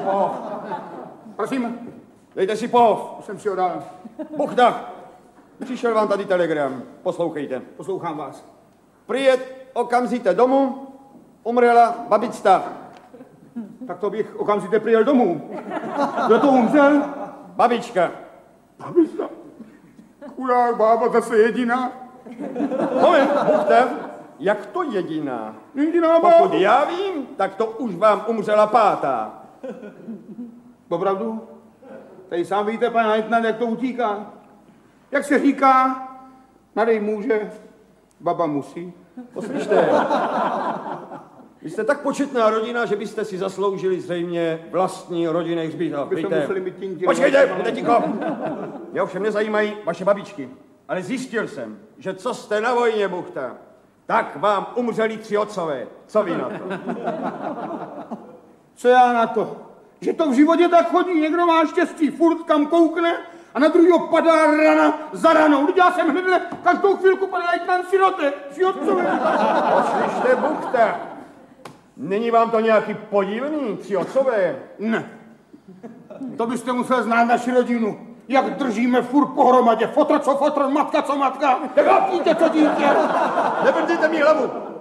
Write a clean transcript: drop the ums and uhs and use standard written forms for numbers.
pohov. Prosím. Dejte si pohov. Už jsem si ho dal. Buchta, přišel vám tady telegram. Poslouchejte. Poslouchám vás. Přijet okamžitě domů, umřela babička. Tak to bych okamžitě přijel domů. Kdo to umřel? Babička. Babička. Chudák bába zase jediná. Moment, Buchta, jak to jediná? Jediná Pokud bába. já vím, tak to už vám umřela pátá. Opravdu? Tady sám víte, pane Leitnant, jak to utíká. Jak se říká, nadej může, baba musí. Poslyšte, vy jste tak početná rodina, že byste si zasloužili zřejmě vlastní rodinný hřbitov. Počkejte, buďte ticho. Mě ovšem nezajímají vaše babičky, ale zjistil jsem, že co jste na vojně, Buchta, tak vám umřeli 3 otcové. Co vy na to? Co já na to? Že to v životě tak chodí, někdo má štěstí, furt kam koukne a na druhýho padá rana za ranou. Teď já jsem hnedle každou chvilku pane Leitnant sirote, 3 otcové. Poslyšte, Buchta, není vám to nějaký podivný, 3 otcové? Ne. To byste musel znát naši rodinu. Jak držíme furt pohromadě. Fotr co fotr, matka co matka. Tak dítě co dítě. Nebrdejte mi hlavu.